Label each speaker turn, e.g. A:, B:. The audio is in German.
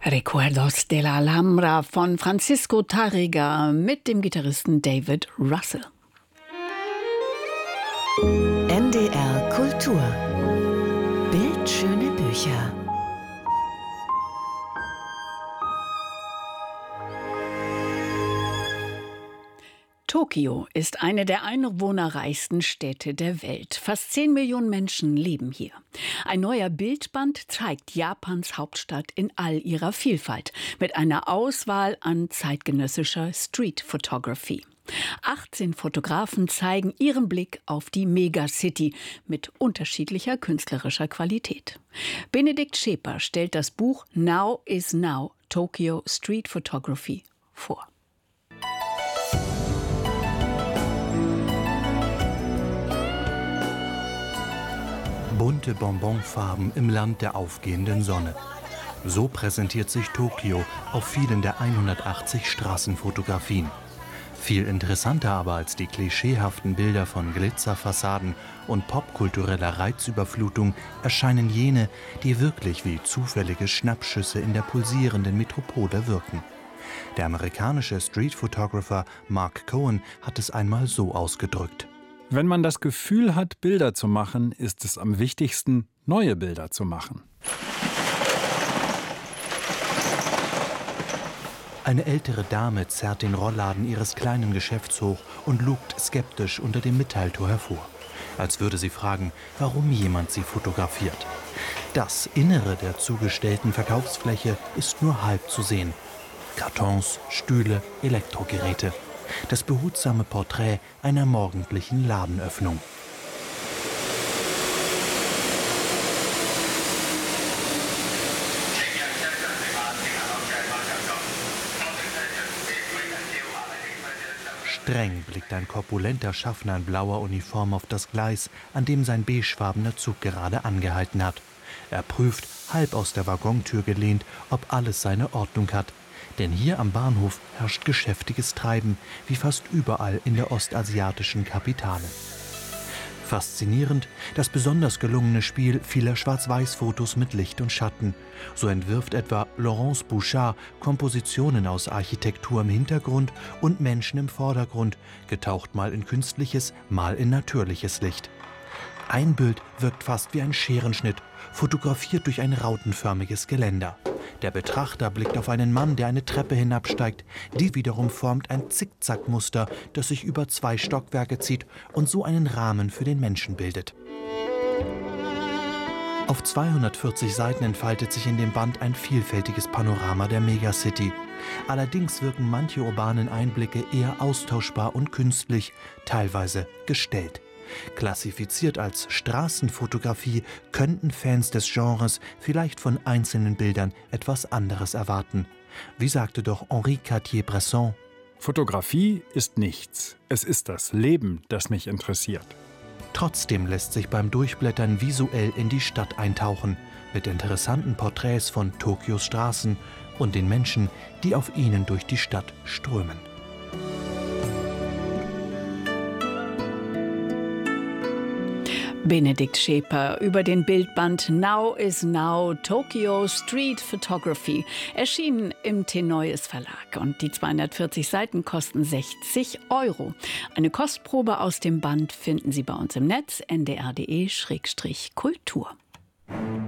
A: Recuerdos de la Alhambra von Francisco Tárrega mit dem Gitarristen David Russell.
B: NDR Kultur. Bildschöne Bücher.
A: Tokio ist eine der einwohnerreichsten Städte der Welt. Fast 10 Millionen Menschen leben hier. Ein neuer Bildband zeigt Japans Hauptstadt in all ihrer Vielfalt mit einer Auswahl an zeitgenössischer Street Photography. 18 Fotografen zeigen ihren Blick auf die Megacity mit unterschiedlicher künstlerischer Qualität. Benedikt Scheper stellt das Buch Now is Now – Tokyo Street Photography vor.
C: Bunte Bonbonfarben im Land der aufgehenden Sonne. So präsentiert sich Tokio auf vielen der 180 Straßenfotografien. Viel interessanter aber als die klischeehaften Bilder von Glitzerfassaden und popkultureller Reizüberflutung erscheinen jene, die wirklich wie zufällige Schnappschüsse in der pulsierenden Metropole wirken. Der amerikanische Street-Photographer Mark Cohen hat es einmal so ausgedrückt:
D: Wenn man das Gefühl hat, Bilder zu machen, ist es am wichtigsten, neue Bilder zu machen.
C: Eine ältere Dame zerrt den Rollladen ihres kleinen Geschäfts hoch und lugt skeptisch unter dem Metalltor hervor. Als würde sie fragen, warum jemand sie fotografiert. Das Innere der zugestellten Verkaufsfläche ist nur halb zu sehen. Kartons, Stühle, Elektrogeräte. Das behutsame Porträt einer morgendlichen Ladenöffnung. Streng blickt ein korpulenter Schaffner in blauer Uniform auf das Gleis, an dem sein beigefarbener Zug gerade angehalten hat. Er prüft, halb aus der Waggontür gelehnt, ob alles seine Ordnung hat. Denn hier am Bahnhof herrscht geschäftiges Treiben, wie fast überall in der ostasiatischen Kapitale. Faszinierend das besonders gelungene Spiel vieler Schwarz-Weiß-Fotos mit Licht und Schatten. So entwirft etwa Laurence Bouchard Kompositionen aus Architektur im Hintergrund und Menschen im Vordergrund, getaucht mal in künstliches, mal in natürliches Licht. Ein Bild wirkt fast wie ein Scherenschnitt, fotografiert durch ein rautenförmiges Geländer. Der Betrachter blickt auf einen Mann, der eine Treppe hinabsteigt. Die wiederum formt ein Zickzackmuster, das sich über 2 Stockwerke zieht und so einen Rahmen für den Menschen bildet. Auf 240 Seiten entfaltet sich in dem Band ein vielfältiges Panorama der Megacity. Allerdings wirken manche urbanen Einblicke eher austauschbar und künstlich, teilweise gestellt. Klassifiziert als Straßenfotografie könnten Fans des Genres vielleicht von einzelnen Bildern etwas anderes erwarten. Wie sagte doch Henri Cartier-Bresson:
D: Fotografie ist nichts. Es ist das Leben, das mich interessiert.
C: Trotzdem lässt sich beim Durchblättern visuell in die Stadt eintauchen, mit interessanten Porträts von Tokios Straßen und den Menschen, die auf ihnen durch die Stadt strömen.
A: Benedikt Scheper über den Bildband Now is Now – Tokyo Street Photography, erschienen im T-Neues Verlag. Und die 240 Seiten kosten 60 €. Eine Kostprobe aus dem Band finden Sie bei uns im Netz ndr.de/kultur.